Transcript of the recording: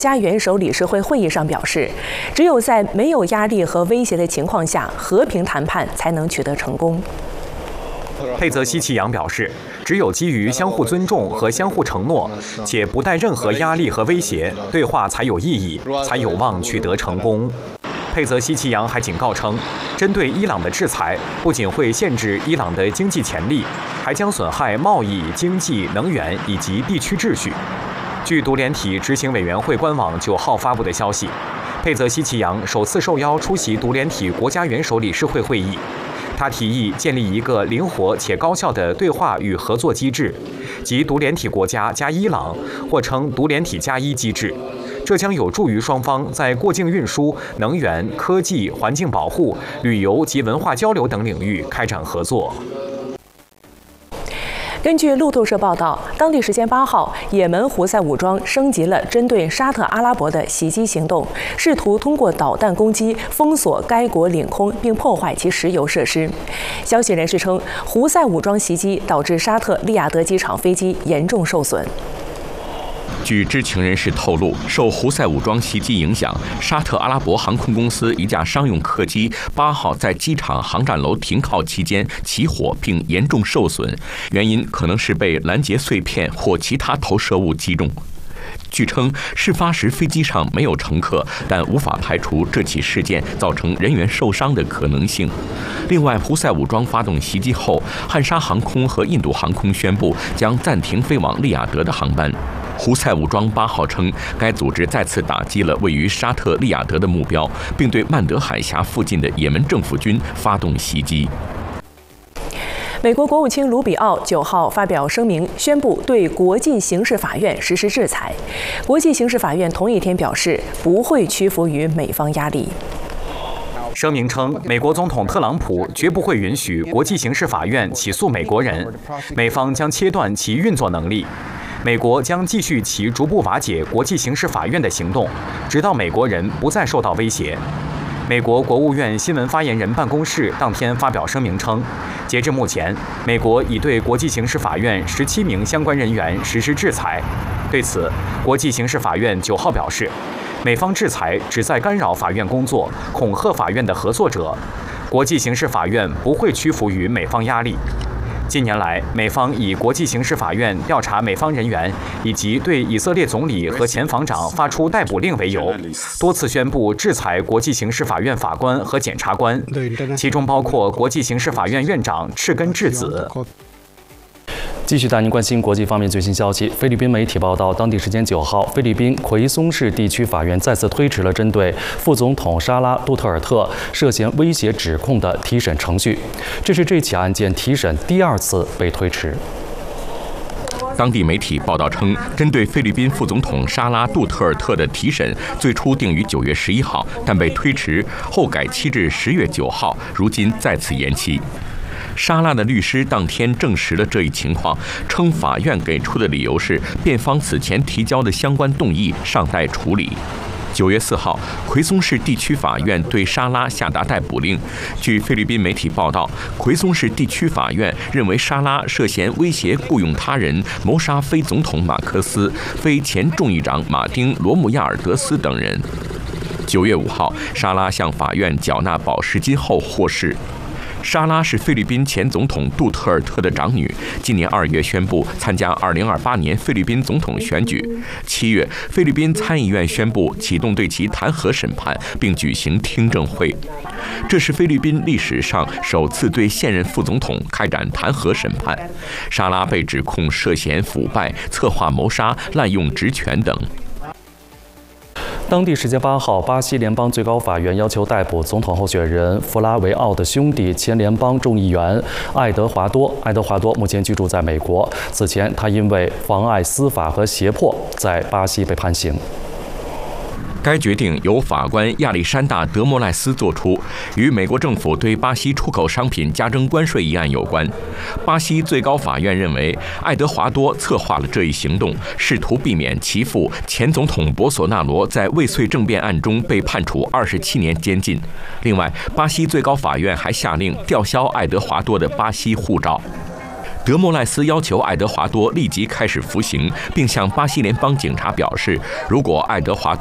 家元首理事会会议上表示，只有在没有压力和威胁的情况下，和平谈判才能取得成功。 佩泽西奇扬表示，只有基于相互尊重和相互承诺，且不带任何压力和威胁，对话才有意义，才有望取得成功。佩泽西奇扬还警告称，针对伊朗的制裁不仅会限制伊朗的经济潜力，还将损害贸易、经济、能源以及地区秩序。据独联体执行委员会官网9号发布的消息，佩泽西奇扬首次受邀出席独联体国家元首理事会会议。他提议建立一个灵活且高效的对话与合作机制，即独联体国家加伊朗，或称独联体+1机制。这将有助于双方在过境运输、能源、科技、环境保护、旅游及文化交流等领域开展合作。 根据路透社报道，当地时间8号，也门胡塞武装升级了针对沙特阿拉伯的袭击行动，试图通过导弹攻击封锁该国领空，并破坏其石油设施。消息人士称，胡塞武装袭击导致沙特利雅得机场飞机严重受损。 据知情人士透露，受胡塞武装袭击影响，沙特阿拉伯航空公司一架商用客机8号在机场航站楼停靠期间起火并严重受损，原因可能是被拦截碎片或其他投射物击中。据称，事发时飞机上没有乘客，但无法排除这起事件造成人员受伤的可能性。另外，胡塞武装发动袭击后，汉莎航空和印度航空宣布将暂停飞往利雅得的航班。胡塞武装8号称，该组织再次打击了位于沙特利雅得的目标，并对曼德海峡附近的也门政府军发动袭击。 美国国务卿卢比奥9号发表声明，宣布对国际刑事法院实施制裁。国际刑事法院同一天表示，不会屈服于美方压力。 声明称，美国总统特朗普绝不会允许国际刑事法院起诉美国人，美方将切断其运作能力。美国将继续其逐步瓦解国际刑事法院的行动，直到美国人不再受到威胁。美国国务院新闻发言人办公室当天发表声明称，截至目前，美国已对国际刑事法院17名相关人员实施制裁。对此，国际刑事法院9号表示，美方制裁旨在干扰法院工作，恐吓法院的合作者。国际刑事法院不会屈服于美方压力。近年来，美方以国际刑事法院调查美方人员以及对以色列总理和前防长发出逮捕令为由，多次宣布制裁国际刑事法院法官和检察官，其中包括国际刑事法院院长赤根智子。 继续带您关心国际方面最新消息。菲律宾媒体报道，当地时间9号，菲律宾奎松市地区法院再次推迟了针对副总统沙拉·杜特尔特涉嫌威胁指控的提审程序，这是这起案件提审第2次被推迟。 当地媒体报道称，针对菲律宾副总统沙拉·杜特尔特的提审最初定于9月11号，但被推迟后改期至10月9号，如今再次延期。沙拉的律师当天证实了这一情况，称法院给出的理由是辩方此前提交的相关动议尚待处理。9月4号，奎松市地区法院对沙拉下达逮捕令。据菲律宾媒体报道，奎松市地区法院认为沙拉涉嫌威胁雇佣他人谋杀非总统马克思、非前众议长马丁·罗姆亚尔德斯等人。9月5号，沙拉向法院缴纳保释金后获释。沙拉是菲律宾前总统杜特尔特的长女，今年2月宣布参加2028年菲律宾总统选举。7月，菲律宾参议院宣布启动对其弹劾审判，并举行听证会。这是菲律宾历史上首次对现任副总统开展弹劾审判。沙拉被指控涉嫌腐败、策划谋杀、滥用职权等。 当地时间8号，巴西联邦最高法院要求逮捕总统候选人弗拉维奥的兄弟前联邦众议员爱德华多。爱德华多目前居住在美国，此前他因为妨碍司法和胁迫在巴西被判刑。 该决定由法官亚历山大·德莫赖斯作出，与美国政府对巴西出口商品加征关税一案有关。巴西最高法院认为，爱德华多策划了这一行动，试图避免其父前总统博索纳罗在未遂政变案中被判处27年监禁。另外，巴西最高法院还下令吊销爱德华多的巴西护照。 德莫赖斯要求爱德华多立即开始服刑，并向巴西联邦警察表示，如果爱德华